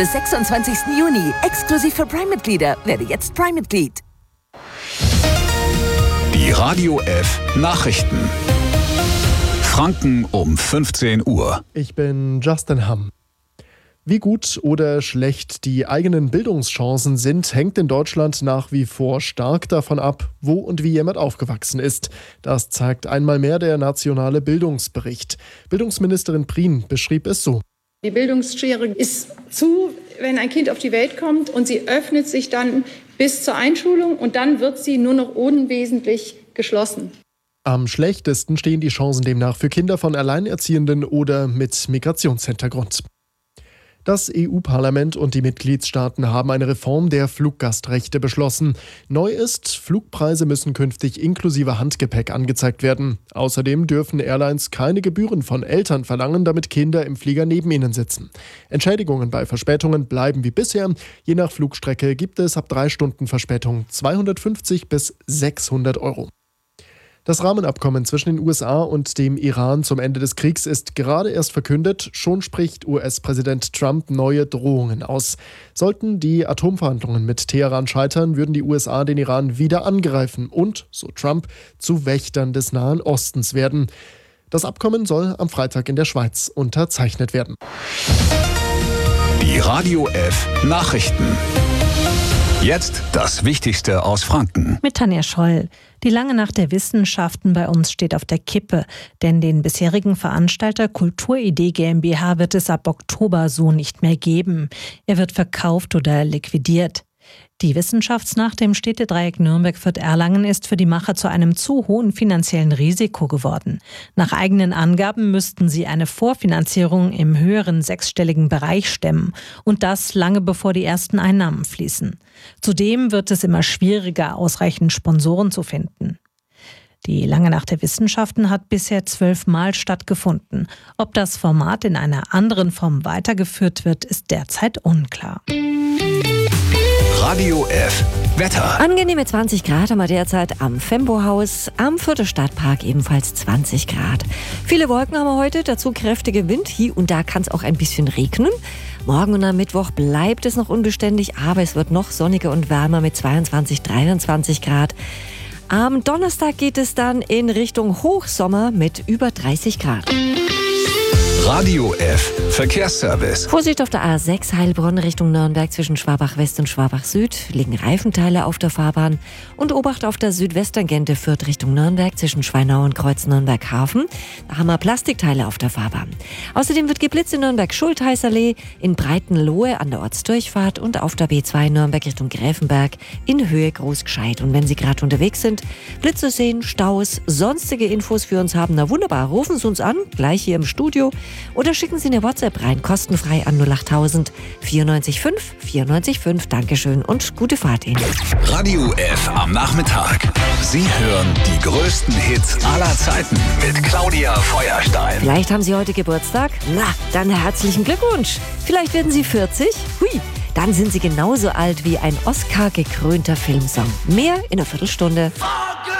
Bis 26. Juni, exklusiv für Prime-Mitglieder. Werde jetzt Prime-Mitglied. Die Radio F Nachrichten. Franken um 15 Uhr. Ich bin Justin Hamm. Wie gut oder schlecht die eigenen Bildungschancen sind, hängt in Deutschland nach wie vor stark davon ab, wo und wie jemand aufgewachsen ist. Das zeigt einmal mehr der nationale Bildungsbericht. Bildungsministerin Prien beschrieb es so. Die Bildungsschere ist zu, wenn ein Kind auf die Welt kommt, und sie öffnet sich dann bis zur Einschulung und dann wird sie nur noch unwesentlich geschlossen. Am schlechtesten stehen die Chancen demnach für Kinder von Alleinerziehenden oder mit Migrationshintergrund. Das EU-Parlament und die Mitgliedstaaten haben eine Reform der Fluggastrechte beschlossen. Neu ist, Flugpreise müssen künftig inklusive Handgepäck angezeigt werden. Außerdem dürfen Airlines keine Gebühren von Eltern verlangen, damit Kinder im Flieger neben ihnen sitzen. Entschädigungen bei Verspätungen bleiben wie bisher. Je nach Flugstrecke gibt es ab 3 Stunden Verspätung 250 bis 600 Euro. Das Rahmenabkommen zwischen den USA und dem Iran zum Ende des Kriegs ist gerade erst verkündet. Schon spricht US-Präsident Trump neue Drohungen aus. Sollten die Atomverhandlungen mit Teheran scheitern, würden die USA den Iran wieder angreifen und, so Trump, zu Wächtern des Nahen Ostens werden. Das Abkommen soll am Freitag in der Schweiz unterzeichnet werden. Die Radio F Nachrichten. Jetzt das Wichtigste aus Franken. Mit Tanja Scholl. Die lange Nacht der Wissenschaften bei uns steht auf der Kippe, denn den bisherigen Veranstalter Kulturidee GmbH wird es ab Oktober so nicht mehr geben. Er wird verkauft oder liquidiert. Die Wissenschaftsnacht im Städtedreieck Nürnberg-Fürth-Erlangen ist für die Macher zu einem zu hohen finanziellen Risiko geworden. Nach eigenen Angaben müssten sie eine Vorfinanzierung im höheren sechsstelligen Bereich stemmen. Und das lange bevor die ersten Einnahmen fließen. Zudem wird es immer schwieriger, ausreichend Sponsoren zu finden. Die Lange Nacht der Wissenschaften hat bisher 12 Mal stattgefunden. Ob das Format in einer anderen Form weitergeführt wird, ist derzeit unklar. Radio F Wetter. Angenehme 20 Grad haben wir derzeit am Fembo-Haus, am Fürther Stadtpark ebenfalls 20 Grad. Viele Wolken haben wir heute, dazu kräftiger Wind. Hier und da kann es auch ein bisschen regnen. Morgen und am Mittwoch bleibt es noch unbeständig, aber es wird noch sonniger und wärmer mit 22, 23 Grad. Am Donnerstag geht es dann in Richtung Hochsommer mit über 30 Grad. Radio F Verkehrsservice. Vorsicht auf der A6 Heilbronn Richtung Nürnberg zwischen Schwabach West und Schwabach Süd liegen Reifenteile auf der Fahrbahn und Obacht auf der Südwesttangente Fürth Richtung Nürnberg zwischen Schweinau und Kreuz Nürnberg Hafen. Da haben wir Plastikteile auf der Fahrbahn. Außerdem wird geblitzt in Nürnberg-Schultheißallee, in Breitenlohe an der Ortsdurchfahrt und auf der B2 Nürnberg Richtung Gräfenberg in Höhe Großgescheit. Und wenn Sie gerade unterwegs sind, Blitze sehen, Staus, sonstige Infos für uns haben, na wunderbar, rufen Sie uns an, gleich hier im Studio. Oder schicken Sie eine WhatsApp rein, kostenfrei an 08000 94 5 94 5. Dankeschön und gute Fahrt Ihnen. Radio F am Nachmittag. Sie hören die größten Hits aller Zeiten mit Claudia Feuerstein. Vielleicht haben Sie heute Geburtstag? Na, dann herzlichen Glückwunsch. Vielleicht werden Sie 40? Hui, dann sind Sie genauso alt wie ein Oscar-gekrönter Filmsong. Mehr in einer Viertelstunde.